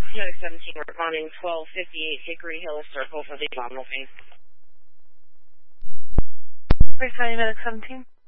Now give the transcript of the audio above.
Medic 17, responding 1258 Hickory Hill Circle for the abdominal pain. Responding Medic 17.